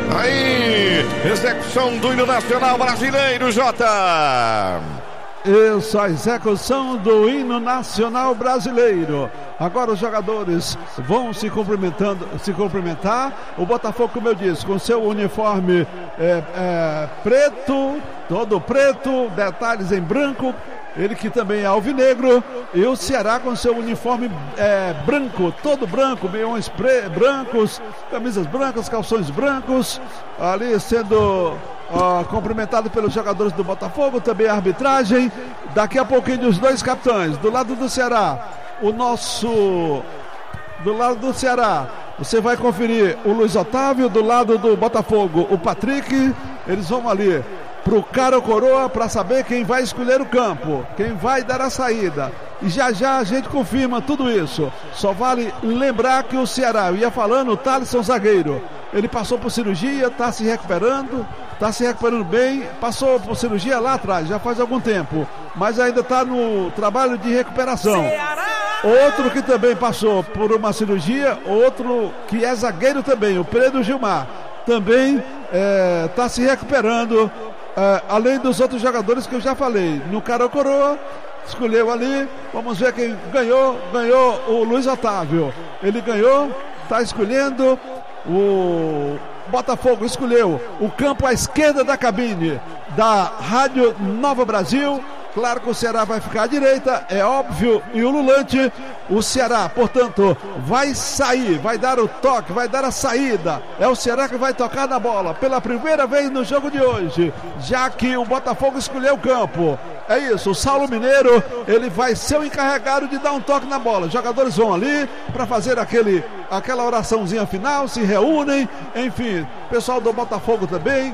Aí, execução do hino nacional brasileiro, Jota. Isso, a execução do hino nacional brasileiro. Agora os jogadores vão se cumprimentar. O Botafogo, como eu disse, com seu uniforme preto, todo preto, detalhes em branco. Ele que também é alvinegro. E o Ceará com seu uniforme branco, todo branco, meiões brancos, camisas brancas, calções brancos. Ali sendo cumprimentado pelos jogadores do Botafogo, também a arbitragem. Daqui a pouquinho os dois capitães. Do lado do Ceará, do lado do Ceará, você vai conferir o Luiz Otávio. Do lado do Botafogo, o Patrick. Eles vão ali pro cara ou coroa para saber quem vai escolher o campo, quem vai dar a saída. E já a gente confirma tudo isso. Só vale lembrar que o Ceará, eu ia falando, o Thalisson zagueiro, ele passou por cirurgia, está se recuperando bem, passou por cirurgia lá atrás, já faz algum tempo, mas ainda está no trabalho de recuperação. Outro que também passou por uma cirurgia, outro que é zagueiro também, o Pedro Gilmar, também está se recuperando, além dos outros jogadores que eu já falei. No cara ou coroa, escolheu ali, vamos ver quem ganhou o Luiz Otávio, ele ganhou, está escolhendo. O Botafogo escolheu o campo à esquerda da cabine da Rádio Nova Brasil. Claro que o Ceará vai ficar à direita, é óbvio, e o Lulante, o Ceará, portanto, vai sair, vai dar o toque, vai dar a saída. É o Ceará que vai tocar na bola pela primeira vez no jogo de hoje, já que o Botafogo escolheu o campo. É isso, o Saulo Mineiro, ele vai ser o encarregado de dar um toque na bola. Os jogadores vão ali para fazer aquela oraçãozinha final, se reúnem, enfim, pessoal do Botafogo também,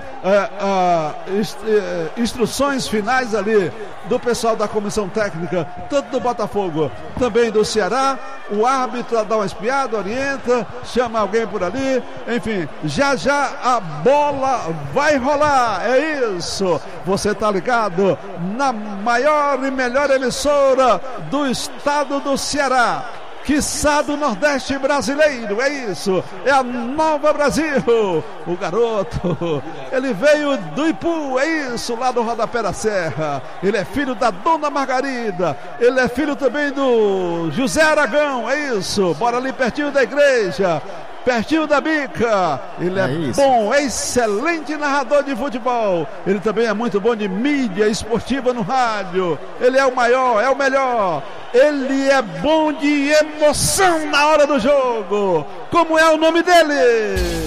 instruções finais ali do pessoal da comissão técnica, tanto do Botafogo, também do Ceará. O árbitro dá uma espiada, orienta, chama alguém por ali, enfim, já a bola vai rolar, é isso. Você tá ligado na maior e melhor emissora do estado do Ceará, quiçá do Nordeste brasileiro, é isso, é a Nova Brasil. O garoto, ele veio do Ipu, é isso, lá do Rodapé da Serra. Ele é filho da Dona Margarida, ele é filho também do José Aragão, é isso, bora ali pertinho da igreja, pertinho da bica. Ele é bom, é excelente narrador de futebol. Ele também é muito bom de mídia esportiva no rádio. Ele é o maior, é o melhor. Ele é bom de emoção na hora do jogo. Como é o nome dele?